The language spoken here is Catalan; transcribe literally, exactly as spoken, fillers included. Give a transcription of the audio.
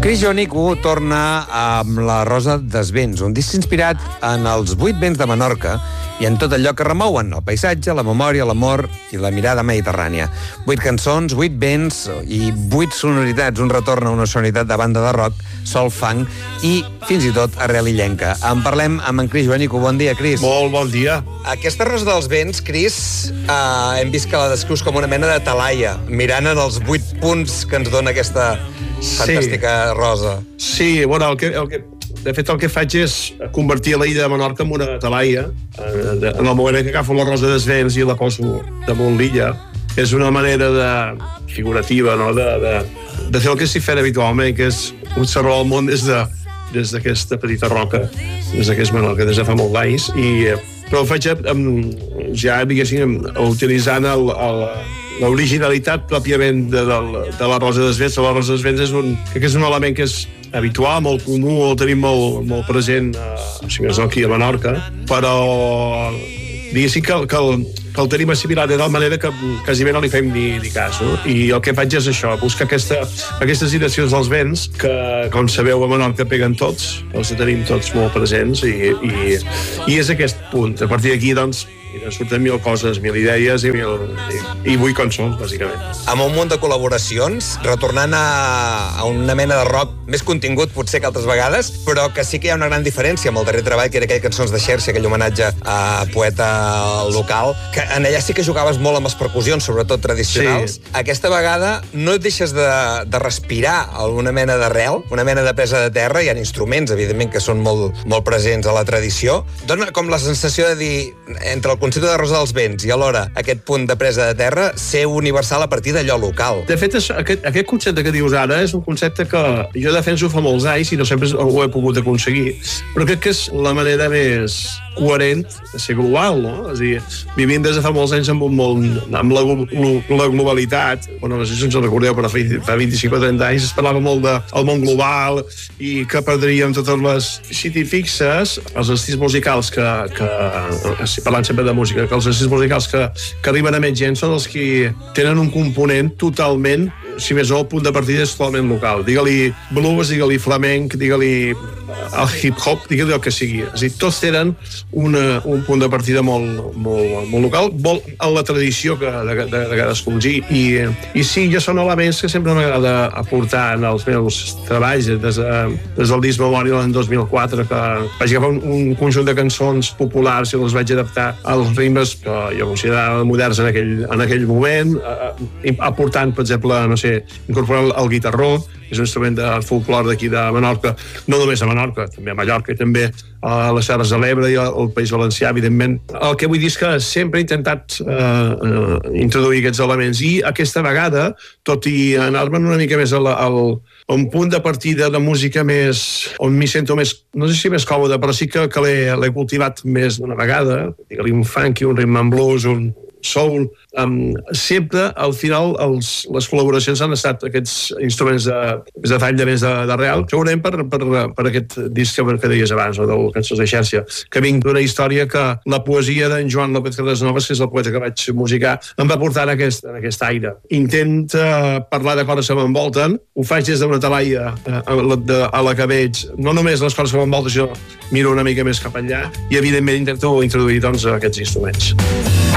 Cris Joanico torna amb La Rosa dels Vents, un disc inspirat en els vuit vents de Menorca i en tot allò que remouen, el paisatge, la memòria, l'amor i la mirada mediterrània. Vuit cançons, vuit vents i vuit sonoritats, un retorn a una sonoritat de banda de rock, sol, funk i fins i tot arrel illenca. En parlem amb en Cris Joanico. Bon dia, Cris. Molt bon dia. Aquesta Rosa dels Vents, Cris, eh, hem vist que la descrius com una mena de talaia, mirant en els vuit punts que ens dona aquesta fantàstica sí. rosa. Sí, bueno, el que, el que, de fet el que faig és convertir la illa de Menorca en una talaia. En el moment que agafo la Rosa dels Vents i la poso damunt l'illa, és una manera de, figurativa, no? de, de, de fer el que s'hi fa habitualment, que és observar el món des de des d'aquesta petita roca, des d'aquest Menorca, des de fa molt d'anys, i però ho faig ja, diguéssim, utilitzant el, el, l'originalitat pròpiament de, de, de la Rosa dels Vents. La Rosa dels Vents és un, crec que és un element que és habitual, molt comú, el tenim molt, molt present, eh, si més no aquí a Menorca, però diguéssim que, que, el, que el tenim assimilat de tal manera que quasi bé no li fem ni, ni cas, no? I el que faig és això, buscar aquesta, aquestes direccions dels vents que, com sabeu, a Menorca peguen tots, els tenim tots molt presents, i, i, i és aquest punt. A partir d'aquí, doncs, mira, surten mil coses, mil idees i, mil, i, i vull cançons, bàsicament. Amb un munt de col·laboracions, retornant a, a una mena de rock més contingut, potser que altres vegades, però que sí que hi ha una gran diferència amb el darrer treball, que era aquell Cançons de Xerxa, aquell homenatge a poeta local, que en allà sí que jugaves molt amb les percussions, sobretot tradicionals. Sí. Aquesta vegada no et deixes de, de respirar alguna mena d'arrel, una mena de presa de terra. Hi ha instruments, evidentment, que són molt, molt presents a la tradició. Dona com la sensació de dir, entre el concepte de Rosa dels Vents i alhora aquest punt de presa de terra, ser universal a partir d'allò local. De fet, aquest, aquest concepte que dius ara és un concepte que jo defenso fa molts anys i no sempre ho he pogut aconseguir, però crec que és la manera més coherent de ser global, no? És a dir, vivim des de fa molts anys amb, un món, amb la, la globalitat, bueno, no sé si ens ho recordeu, però fa vint-i-cinc o trenta anys es parlava molt del món global i que perdríem totes les... Si t'hi fixes, els estils musicals que, que si parlant sempre de música, que els estils musicals que, que arriben a més gent són els que tenen un component totalment, si més no, el punt de partida és totalment local. Digue-li blues, digue-li flamenc, digue-li el hip-hop, digue-li el que sigui. És a dir, tots tenen una, un punt de partida molt, molt, molt local, molt en la tradició que, de, de, de cadascun. I, I sí, ja són elements que sempre m'agrada aportar en els meus treballs, des, de, des del disc Memòria l'any dos mil quatre, que vaig agafar un, un conjunt de cançons populars i les vaig adaptar als ritmes que jo considerava moderns en aquell, en aquell moment, eh, aportant, per exemple, no sé, incorporant el guitarró, que és un instrument de folclore d'aquí de Menorca, no només a Menorca, també a Mallorca i també a les Terres de l'Ebre i al País Valencià, evidentment. El que vull dir és que sempre he intentat eh, introduir aquests elements i aquesta vegada, tot i anar-me'n una mica més al, al, a un punt de partida de música més, on m'hi sento més, no sé si més còmode, però sí que, que l'he cultivat més d'una vegada, digue-li un funky, un rhythm and blues, un soul, um, sempre al final els, les col·laboracions han estat aquests instruments de, més de tall de més d'arrel, segurament per, per, per aquest disc que, que deies abans, no, del Cançons de Xerxa, que vinc d'una història que la poesia d'en Joan López Casasnovas, que és el poeta que vaig musicar, em va portar en aquest, en aquest aire. Intenta parlar de coses que m'envolten, ho faig des d'una talaia a, a, a la que veig, no només les coses que m'envolten, jo miro una mica més cap enllà i evidentment intento introduir doncs, aquests instruments.